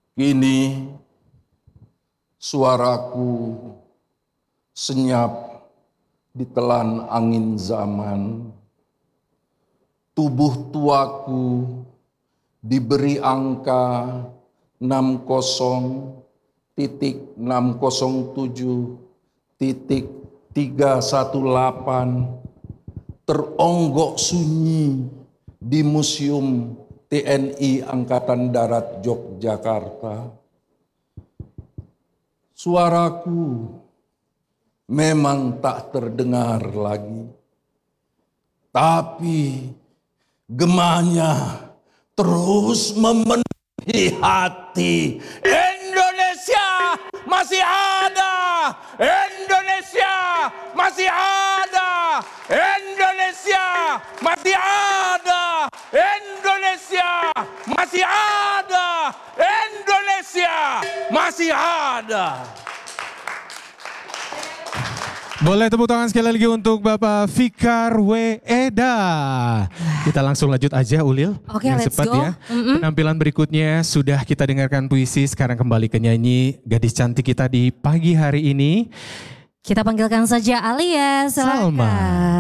Kini suaraku senyap ditelan angin zaman. Tubuh tuaku diberi angka 60.607.318 teronggok sunyi di Museum TNI Angkatan Darat Yogyakarta. Suaraku memang tak terdengar lagi, tapi gemanya terus memenuhi hati. Indonesia masih ada, Indonesia masih ada, Indonesia masih ada, Indonesia masih ada, Indonesia masih ada. Boleh tepuk tangan sekali lagi untuk Bapak Fikar W. Eda. Kita langsung lanjut aja Ulil. Oke, yang let's cepat go. ya. Penampilan berikutnya sudah kita dengarkan puisi, sekarang kembali ke nyanyi gadis cantik kita di pagi hari ini. Kita panggilkan saja Alia, silakan. Salma.